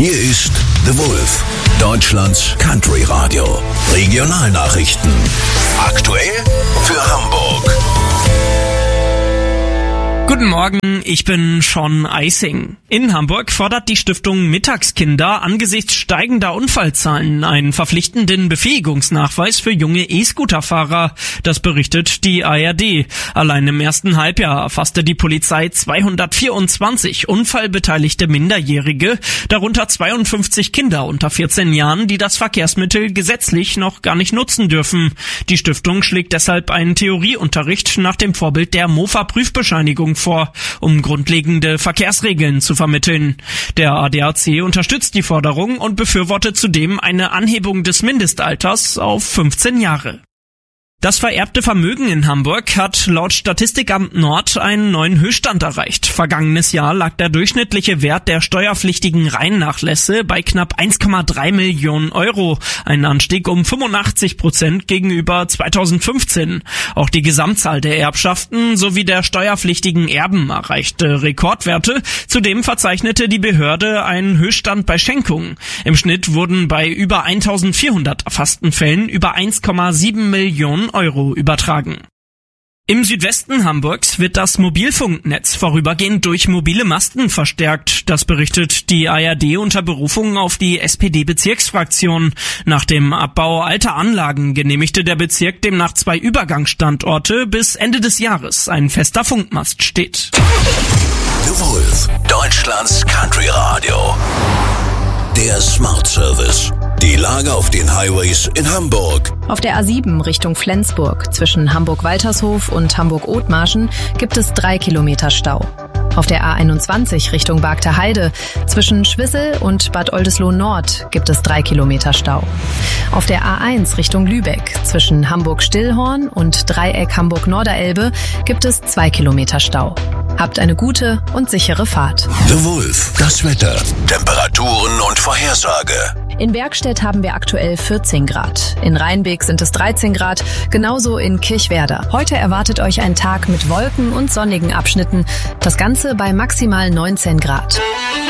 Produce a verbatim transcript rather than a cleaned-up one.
Hier ist The Wolf, Deutschlands Country Radio. Regionalnachrichten. Aktuell für Hamburg. Guten Morgen, ich bin Sean Eising. In Hamburg fordert die Stiftung Mittagskinder angesichts steigender Unfallzahlen einen verpflichtenden Befähigungsnachweis für junge E-Scooter-Fahrer. Das berichtet die A R D. Allein im ersten Halbjahr erfasste die Polizei zweihundertvierundzwanzig unfallbeteiligte Minderjährige, darunter zweiundfünfzig Kinder unter vierzehn Jahren, die das Verkehrsmittel gesetzlich noch gar nicht nutzen dürfen. Die Stiftung schlägt deshalb einen Theorieunterricht nach dem Vorbild der Mofa-Prüfbescheinigung vor, um grundlegende Verkehrsregeln zu vermitteln. Der A D A C unterstützt die Forderung und befürwortet zudem eine Anhebung des Mindestalters auf fünfzehn Jahre. Das vererbte Vermögen in Hamburg hat laut Statistikamt Nord einen neuen Höchststand erreicht. Vergangenes Jahr lag der durchschnittliche Wert der steuerpflichtigen Reinnachlässe bei knapp eins Komma drei Millionen Euro, ein Anstieg um fünfundachtzig Prozent gegenüber zweitausendfünfzehn. Auch die Gesamtzahl der Erbschaften sowie der steuerpflichtigen Erben erreichte Rekordwerte. Zudem verzeichnete die Behörde einen Höchststand bei Schenkungen. Im Schnitt wurden bei über eintausendvierhundert erfassten Fällen über eins Komma sieben Millionen Euro übertragen. Im Südwesten Hamburgs wird das Mobilfunknetz vorübergehend durch mobile Masten verstärkt. Das berichtet die A R D unter Berufung auf die S P D-Bezirksfraktion. Nach dem Abbau alter Anlagen genehmigte der Bezirk demnach zwei Übergangsstandorte, bis Ende des Jahres ein fester Funkmast steht. The Wolf, Deutschlands Country Radio. Der Smart Service. Die Lage auf den Highways in Hamburg. Auf der A sieben Richtung Flensburg zwischen Hamburg-Waltershof und Hamburg-Othmarschen gibt es drei Kilometer Stau. Auf der A einundzwanzig Richtung Bargter Heide zwischen Schwissel und Bad Oldesloe Nord gibt es drei Kilometer Stau. Auf der A eins Richtung Lübeck zwischen Hamburg-Stillhorn und Dreieck Hamburg-Norderelbe gibt es zwei Kilometer Stau. Habt eine gute und sichere Fahrt. The Wolf, das Wetter, Temperaturen und Vorhersage. In Bergstedt haben wir aktuell vierzehn Grad. In Rheinbeek sind es dreizehn Grad, genauso in Kirchwerder. Heute erwartet euch ein Tag mit Wolken und sonnigen Abschnitten. Das Ganze bei maximal neunzehn Grad.